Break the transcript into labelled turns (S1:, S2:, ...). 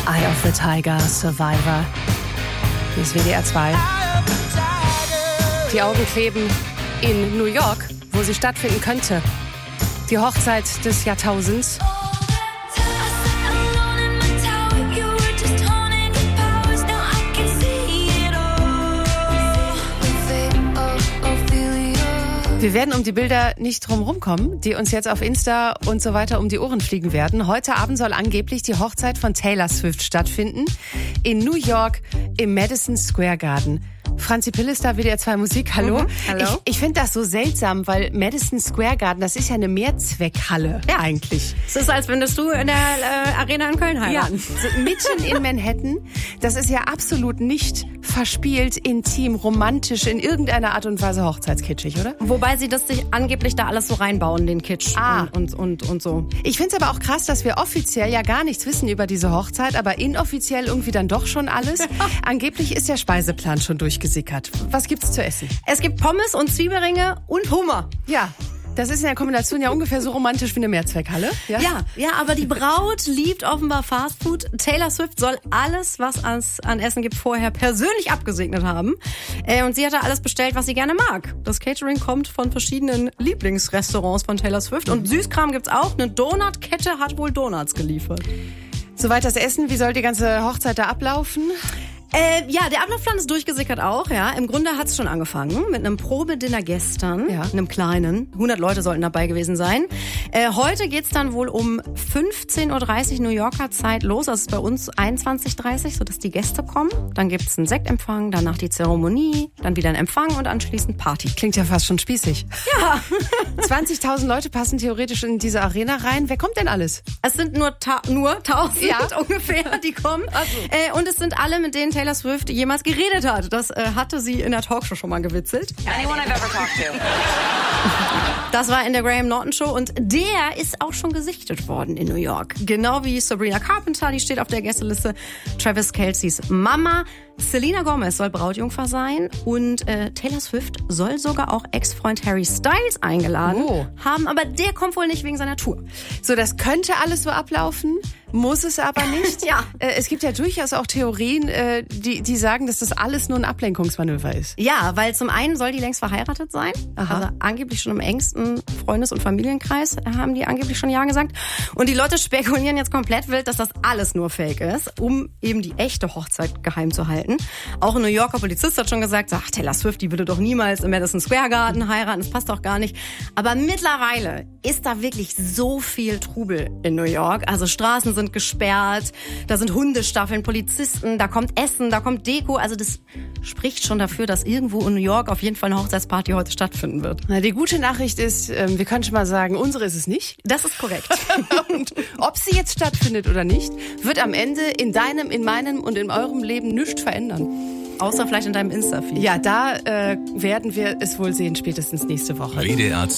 S1: Eye of the Tiger, Survivor. Hier ist WDR 2. Die Augen kleben in New York, wo sie stattfinden könnte. Die Hochzeit des Jahrtausends. Wir werden um die Bilder nicht drum rumkommen, die uns jetzt auf Insta und so weiter um die Ohren fliegen werden. Heute Abend soll angeblich die Hochzeit von Taylor Swift stattfinden. In New York im Madison Square Garden. Franzi Pill ist da, WDR 2 Musik. Hallo.
S2: Hallo.
S1: Ich finde das so seltsam, weil Madison Square Garden, das ist ja eine Mehrzweckhalle. Ja, eigentlich.
S2: Es ist, als würdest du in der Arena in Köln heiraten.
S1: Ja, so mitten in Manhattan. Das ist ja absolut nicht verspielt, intim, romantisch, in irgendeiner Art und Weise hochzeitskitschig, oder?
S2: Wobei sie das sich angeblich da alles so reinbauen, den Kitsch und so.
S1: Ich finde es aber auch krass, dass wir offiziell ja gar nichts wissen über diese Hochzeit, aber inoffiziell irgendwie dann doch schon alles. Angeblich ist der Speiseplan schon durchgesickert. Was gibt's zu essen?
S2: Es gibt Pommes und Zwiebelringe und Hummer.
S1: Ja. Das ist in der Kombination ja ungefähr so romantisch wie eine Mehrzweckhalle.
S2: Ja, aber die Braut liebt offenbar Fastfood. Taylor Swift soll alles, was es an Essen gibt, vorher persönlich abgesegnet haben. Und sie hat da alles bestellt, was sie gerne mag. Das Catering kommt von verschiedenen Lieblingsrestaurants von Taylor Swift. Und Süßkram gibt's auch. Eine Donutkette hat wohl Donuts geliefert.
S1: Soweit das Essen. Wie soll die ganze Hochzeit da ablaufen?
S2: Ja, der Ablaufplan ist durchgesickert auch, ja. Im Grunde hat's schon angefangen mit einem Probedinner gestern, einem kleinen. 100 Leute sollten dabei gewesen sein. Heute geht's dann wohl um 15.30 Uhr New Yorker Zeit los. Das ist bei uns 21.30 Uhr, sodass die Gäste kommen. Dann gibt's einen Sektempfang, danach die Zeremonie, dann wieder ein Empfang und anschließend Party.
S1: Klingt ja fast schon spießig.
S2: Ja.
S1: 20.000 Leute passen theoretisch in diese Arena rein. Wer kommt denn alles?
S2: Es sind nur 1.000 ungefähr, die kommen. Also. Und es sind alle, mit denen Taylor Swift jemals geredet hat. Das hatte sie in der Talkshow schon mal gewitzelt.
S3: Anyone I've ever talked to.
S2: Das war in der Graham Norton Show und der ist auch schon gesichtet worden in New York. Genau wie Sabrina Carpenter, die steht auf der Gästeliste. Travis Kelce's Mama. Selena Gomez soll Brautjungfer sein und Taylor Swift soll sogar auch Ex-Freund Harry Styles eingeladen haben, aber der kommt wohl nicht wegen seiner Tour.
S1: So, das könnte alles so ablaufen, muss es aber nicht.
S2: Ja.
S1: Es gibt ja durchaus auch Theorien, die sagen, dass das alles nur ein Ablenkungsmanöver ist.
S2: Ja, weil zum einen soll die längst verheiratet sein, also angeblich schon im engsten Freundes- und Familienkreis haben die angeblich schon ja gesagt. Und die Leute spekulieren jetzt komplett wild, dass das alles nur Fake ist, um eben die echte Hochzeit geheim zu halten. Auch ein New Yorker Polizist hat schon gesagt, ach, Taylor Swift, die würde doch niemals im Madison Square Garden heiraten, das passt doch gar nicht. Aber mittlerweile ist da wirklich so viel Trubel in New York. Also Straßen sind gesperrt, da sind Hundestaffeln, Polizisten, da kommt Essen, da kommt Deko. Also das spricht schon dafür, dass irgendwo in New York auf jeden Fall eine Hochzeitsparty heute stattfinden wird.
S1: Na, die gute Nachricht ist, wir können schon mal sagen, unsere ist es nicht.
S2: Das ist korrekt.
S1: Und ob sie jetzt stattfindet oder nicht, wird am Ende in deinem, in meinem und in eurem Leben nichts verändern.
S2: Außer vielleicht in deinem Insta-Feed.
S1: Ja, da werden wir es wohl sehen, spätestens nächste Woche.
S4: WDR